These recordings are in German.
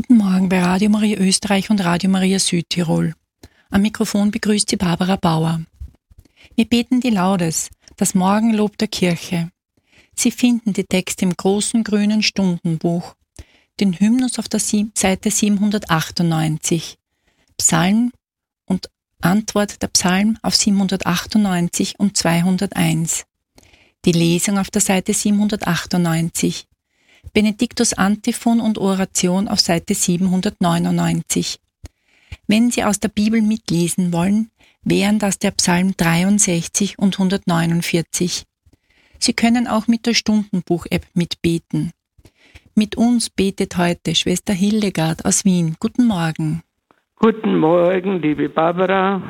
Guten Morgen bei Radio Maria Österreich und Radio Maria Südtirol. Am Mikrofon begrüßt Sie Barbara Bauer. Wir beten die Laudes, das Morgenlob der Kirche. Sie finden die Texte im großen grünen Stundenbuch, den Hymnus auf der Seite 798, Psalm und Antwort der Psalm auf 798 und 201, die Lesung auf der Seite 798, Benediktus Antiphon und Oration auf Seite 799. Wenn Sie aus der Bibel mitlesen wollen, wären das der Psalm 63 und 149. Sie können auch mit der Stundenbuch-App mitbeten. Mit uns betet heute Schwester Hildegard aus Wien. Guten Morgen. Guten Morgen, liebe Barbara.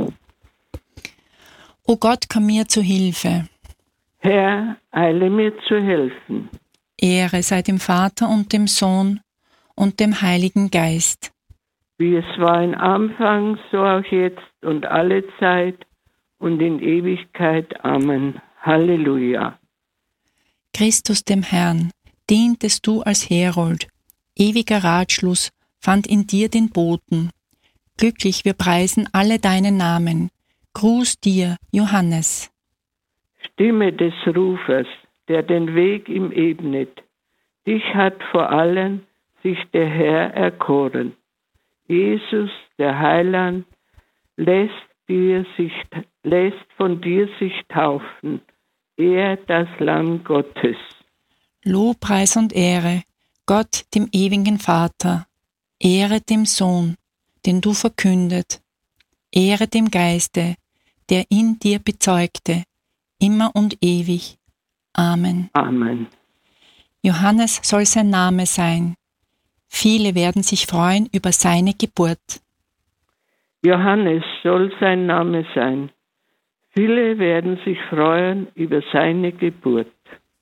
O Gott, komm mir zu Hilfe. Herr, eile mir zu helfen. Ehre sei dem Vater und dem Sohn und dem Heiligen Geist. Wie es war im Anfang, so auch jetzt und alle Zeit und in Ewigkeit. Amen. Halleluja. Christus dem Herrn, dientest du als Herold. Ewiger Ratschluss fand in dir den Boten. Glücklich wir preisen alle deine Namen. Gruß dir, Johannes. Stimme des Rufers, der den Weg ihm ebnet. Dich hat vor allen sich der Herr erkoren. Jesus, der Heiland, lässt von dir sich taufen. Er, das Lamm Gottes. Lobpreis und Ehre, Gott, dem ewigen Vater. Ehre dem Sohn, den du verkündet. Ehre dem Geiste, der in dir bezeugte, immer und ewig. Amen. Amen. Johannes soll sein Name sein. Viele werden sich freuen über seine Geburt. Johannes soll sein Name sein. Viele werden sich freuen über seine Geburt.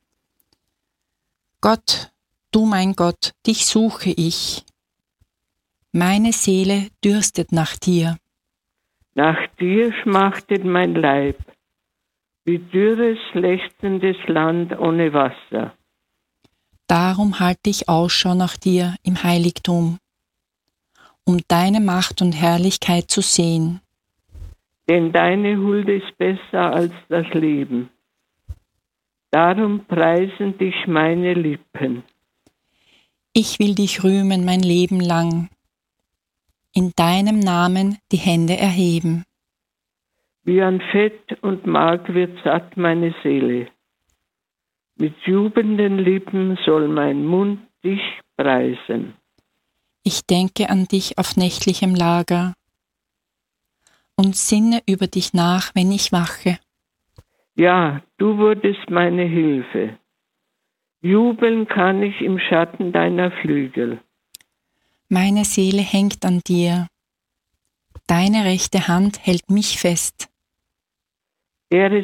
Gott, du mein Gott, dich suche ich. Meine Seele dürstet nach dir. Nach dir schmachtet mein Leib, wie dürres, lechzendes Land ohne Wasser. Darum halte ich Ausschau nach dir im Heiligtum, um deine Macht und Herrlichkeit zu sehen. Denn deine Huld ist besser als das Leben. Darum preisen dich meine Lippen. Ich will dich rühmen mein Leben lang, in deinem Namen die Hände erheben. Wie an Fett und Mark wird satt meine Seele. Mit jubelnden Lippen soll mein Mund dich preisen. Ich denke an dich auf nächtlichem Lager und sinne über dich nach, wenn ich wache. Ja, du wurdest meine Hilfe. Jubeln kann ich im Schatten deiner Flügel. Meine Seele hängt an dir. Deine rechte Hand hält mich fest. Ehre